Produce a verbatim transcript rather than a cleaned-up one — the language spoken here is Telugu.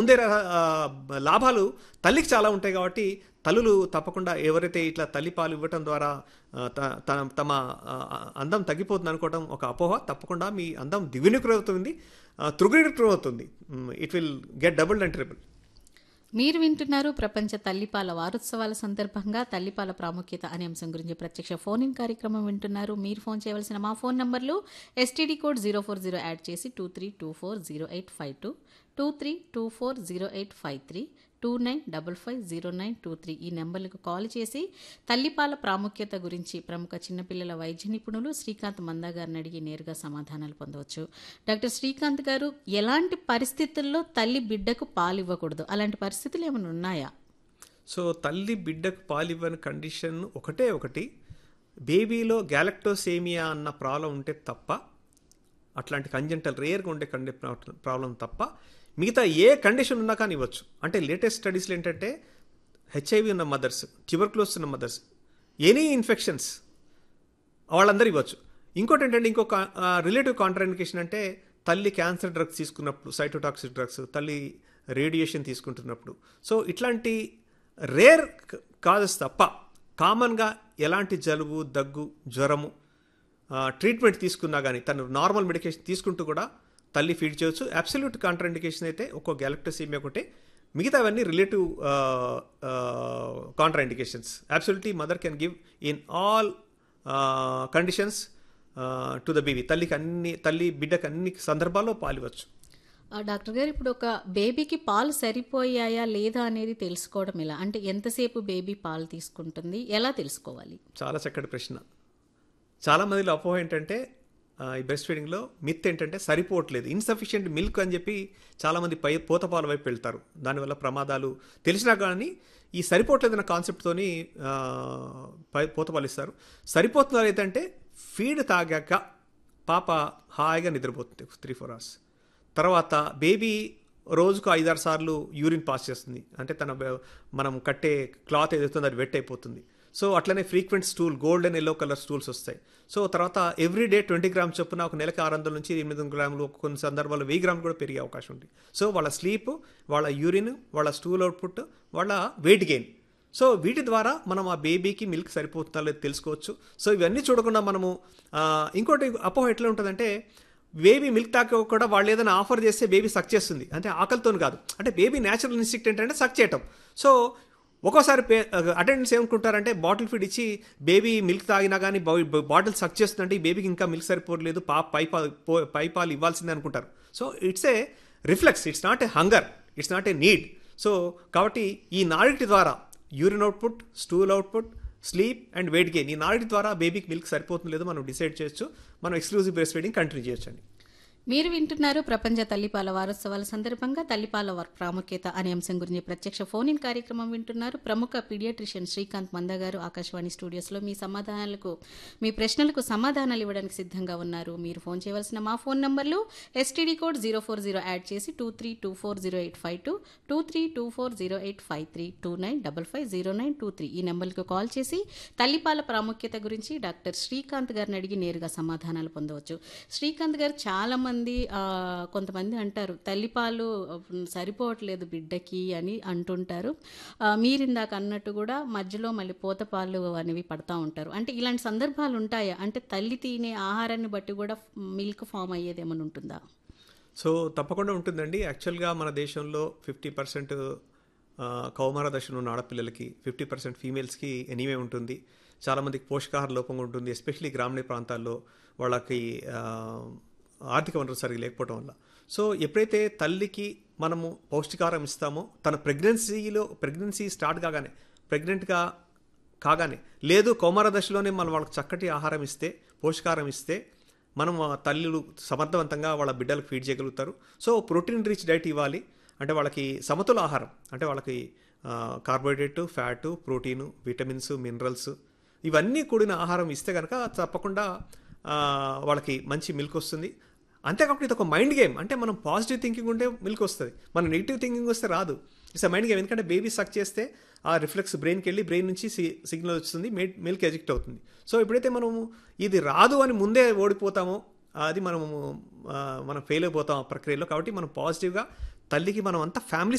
పొందే ర- ఆ, లాభాలు తల్లికి చాలా ఉంటాయి కాబట్టి తల్లులు తప్పకుండా ఎవరైతే ఇట్లా తల్లి పాలు ఇవ్వటం ద్వారా ఆ, త- త- తమ ఆ, అందం తగ్గిపోతుంది అనుకోవడం ఒక అపోహ. తప్పకుండా మీ అందం ద్విగుణీకృతమవుతుంది, త్రిగుణీకృతమవుతుంది. It will get double and triple. మీరు వింటున్నారు ప్రపంచ తల్లిపాల వారోత్సవాల సందర్భంగా తల్లిపాల ప్రాముఖ్యత అనే అంశం గురించి ప్రత్యక్ష ఫోన్ ఇన్ కార్యక్రమం వింటున్నారు. మీరు ఫోన్ చేయవలసిన మా ఫోన్ నంబర్లు STD code zero four zero add చేసి two three two four zero eight five two two three two four zero eight five three two nine double five zero nine two three ఈ నెంబర్లకు కాల్ చేసి తల్లిపాల ప్రాముఖ్యత గురించి ప్రముఖ చిన్నపిల్లల వైద్య నిపుణులు శ్రీకాంత్ మందా గారిని అడిగి నేరుగా సమాధానాలు పొందవచ్చు. డాక్టర్ శ్రీకాంత్ గారు, ఎలాంటి పరిస్థితుల్లో తల్లి బిడ్డకు పాలు ఇవ్వకూడదు, అలాంటి పరిస్థితులు ఏమైనా ఉన్నాయా? సో తల్లి బిడ్డకు పాలివ్వని కండిషన్ ఒకటే ఒకటి, బేబీలో గ్యాలక్టోసేమియా అన్న ప్రాబ్లం ఉంటే తప్ప, అట్లాంటి కంజెంటల్ రేర్గా ఉండే కండి ప్రాబ్లం తప్ప మిగతా ఏ కండిషన్ ఉన్నా కానీ ఇవ్వచ్చు. అంటే లేటెస్ట్ స్టడీస్లో ఏంటంటే హెచ్ఐవి ఉన్న మదర్స్, ట్యూబర్క్లోసిస్ ఉన్న మదర్స్, ఎనీ ఇన్ఫెక్షన్స్ వాళ్ళందరూ ఇవ్వచ్చు. ఇంకోటి ఏంటంటే ఇంకొక రిలేటివ్ కాంట్రాఇండికేషన్ అంటే తల్లి క్యాన్సర్ డ్రగ్స్ తీసుకున్నప్పుడు, సైటోటాక్సిక్ డ్రగ్స్, తల్లి రేడియేషన్ తీసుకుంటున్నప్పుడు. సో ఇట్లాంటి రేర్ కాజెస్ తప్ప కామన్గా ఎలాంటి జలుబు, దగ్గు, జ్వరము ట్రీట్మెంట్ తీసుకున్నా కానీ తను నార్మల్ మెడికేషన్ తీసుకుంటూ కూడా తల్లి ఫీడ్ చేయవచ్చు. అబ్సల్యూట్ కాంట్రాఇండికేషన్ అయితే ఒక్కో గ్యాలక్టోసీమియా ఒకటే, మిగతావన్నీ relative contraindications. Absolutely mother can give in all conditions to the baby. తల్లికి అన్ని తల్లి బిడ్డకి అన్ని సందర్భాల్లో పాలివచ్చు. ఆ, డాక్టర్ గారు, ఇప్పుడు ఒక బేబీకి పాలు సరిపోయాయా లేదా అనేది తెలుసుకోవడం ఎలా? అంటే ఎంతసేపు బేబీ పాలు తీసుకుంటుంది, ఎలా తెలుసుకోవాలి? చాలా చక్కటి ప్రశ్న. చాలామందిలో అపోహ ఏంటంటే ఆ, ఈ బ్రెస్ట్ ఫీడింగ్లో మిత్ ఏంటంటే సరిపోవట్లేదు, ఇన్సఫిషియెంట్ మిల్క్ అని చెప్పి చాలామంది పై పూతపాల వైపు వెళ్తారు. దానివల్ల ప్రమాదాలు తెలిసినా కానీ ఈ సరిపోవట్లేదన్న కాన్సెప్ట్తోని పై పూతపాలు ఇస్తారు. సరిపోతున్నారు ఏంటంటే ఫీడ్ తాగాక పాప హాయిగా నిద్రపోతుంది త్రీ ఫోర్ అవర్స్ తర్వాత. బేబీ రోజుకు ఐదారు సార్లు యూరిన్ పాస్ చేస్తుంది, అంటే తన మనం కట్టే క్లాత్ ఏదైతుందో అది వెట్ అయిపోతుంది. సో అట్లనే frequent stool, gold and yellow colour stools వస్తాయి. సో తర్వాత ఎవ్రీ డే ట్వంటీ గ్రామ్స్ చొప్పున ఒక నెలకి ఆరు వందల నుంచి ఎనిమిది వందల గ్రాములు, కొన్ని సందర్భాల్లో వెయ్యి గ్రాములు కూడా పెరిగే అవకాశం ఉంది. సో వాళ్ళ స్లీప్, వాళ్ళ యూరిన్, వాళ్ళ స్టూల్ అవుట్పుట్, వాళ్ళ వెయిట్ గెయిన్, సో వీటి ద్వారా మనం ఆ బేబీకి మిల్క్ సరిపోతుందా లేదో తెలుసుకోవచ్చు. సో ఇవన్నీ చూడకుండా మనము ఇంకోటి అపోహ ఎట్లా ఉంటుందంటే బేబీ మిల్క్ తాక కూడా వాళ్ళు ఏదైనా ఆఫర్ చేస్తే బేబీ సక్ చేస్తుంది, అంటే ఆకలితో కాదు. అంటే బేబీ న్యాచురల్ ఇన్స్టింక్ట్ ఏంటంటే సక్ చేయటం. సో ఒక్కోసారి పే అటెండెన్స్ ఏమనుకుంటారంటే బాటిల్ ఫీడ్ ఇచ్చి బేబీ మిల్క్ తాగినా కానీ బాటిల్ సక్ చేస్తుందంటే ఈ బేబీకి ఇంకా మిల్క్ సరిపోలేదు, పా పై పాలు పై పాలు ఇవ్వాల్సిందే అనుకుంటారు. So it's a reflex, it's not a hunger, it's not a need. So కాబట్టి ఈ నాలుగిటి ద్వారా urine output, stool output, sleep and weight gain, ఈ నాలుగిటి ద్వారా బేబీకి మిల్క్ సరిపోతుంది లేదో మనం డిసైడ్ చేయొచ్చు. మనం ఎక్స్క్లూజివ్ బ్రెస్ట్ ఫీడింగ్ కంటిన్యూ చేయొచ్చు అండి. మీరు వింటున్నారు ప్రపంచ తల్లిపాల వారోత్సవాల సందర్భంగా తల్లిపాల వర్- ప్రాముఖ్యత అనే అంశం గురించి ప్రత్యక్ష ఫోన్ ఇన్ కార్యక్రమం వింటున్నారు. ప్రముఖ పీడియాట్రిషియన్ శ్రీకాంత్ మందా గారు ఆకాశవాణి స్టూడియోస్లో మీ సమాధానాలకు మీ ప్రశ్నలకు సమాధానాలు ఇవ్వడానికి సిద్ధంగా ఉన్నారు. మీరు ఫోన్ చేయవలసిన మా ఫోన్ నంబర్లు STD code zero four zero add చేసి two three two four zero eight five two two three two four zero eight five three two nine double five zero nine two three ఈ నెంబర్లకు కాల్ చేసి తల్లిపాల ప్రాముఖ్యత గురించి డాక్టర్ శ్రీకాంత్ గారిని అడిగి నేరుగా సమాధానాలు పొందవచ్చు. శ్రీకాంత్ గారు, చాలా మంది ఆ, కొంతమంది అంటారు తల్లిపాలు ఉమ్, సరిపోవట్లేదు బిడ్డకి అని అంటుంటారు. ఆ, మీరు ఇందాక అన్నట్టు కూడా మధ్యలో మళ్ళీ పూతపాలు అనేవి పడతా ఉంటారు. అంటే ఇలాంటి సందర్భాలు ఉంటాయా? అంటే తల్లి తినే ఆహారాన్ని బట్టి కూడా మిల్క్ ఫామ్ అయ్యేది ఏమైనా ఉంటుందా? సో తప్పకుండా ఉంటుందండి. యాక్చువల్గా మన దేశంలో ఫిఫ్టీ పర్సెంట్ కౌమార దశలో ఉన్న ఆడపిల్లలకి, ఫిఫ్టీ పర్సెంట్ ఫీమేల్స్కి ఎనీమే ఉంటుంది. చాలామందికి పోషకాహార లోపం ఉంటుంది, ఎస్పెషలీ గ్రామీణ ప్రాంతాల్లో వాళ్ళకి ఆ, ఆర్థిక వనరులు సరిగ్గా లేకపోవడం వల్ల. సో ఎప్పుడైతే తల్లికి మనము పౌష్టికాహారం ఇస్తామో, తన ప్రెగ్నెన్సీలో ప్రెగ్నెన్సీ స్టార్ట్ కాగానే, ప్రెగ్నెంట్గా కాగానే లేదు కౌమార దశలోనే మనం వాళ్ళకి చక్కటి ఆహారం ఇస్తే, పోషకాహారం ఇస్తే మనం ఆ తల్లులు సమర్థవంతంగా వాళ్ళ బిడ్డలకు ఫీడ్ చేయగలుగుతారు. సో ప్రోటీన్ రిచ్ డైట్ ఇవ్వాలి, అంటే వాళ్ళకి సమతుల ఆహారం, అంటే వాళ్ళకి carbohydrate, fat, protein, vitamins, minerals ఇవన్నీ కూడిన ఆహారం ఇస్తే కనుక తప్పకుండా ఆ, వాళ్ళకి మంచి మిల్క్ వస్తుంది. అంతేకాకుండా ఇది ఒక మైండ్ గేమ్, అంటే మనం పాజిటివ్ థింకింగ్ ఉంటే మిల్క్ వస్తుంది, మనం నెగిటివ్ థింకింగ్ వస్తే రాదు. It's a mind game. ఎందుకంటే బేబీ సక్ చేస్తే ఆ రిఫ్లెక్స్ బ్రెయిన్కి వెళ్ళి బ్రెయిన్ నుంచి సి సిగ్నల్ వస్తుంది, మిల్క్ ఎజెక్ట్ అవుతుంది. సో ఎప్పుడైతే మనము ఇది రాదు అని ముందే ఓడిపోతామో అది మనము మనం ఫెయిల్ అయిపోతాం ఆ ప్రక్రియలో. కాబట్టి మనం పాజిటివ్గా తల్లికి మనం అంతా ఫ్యామిలీ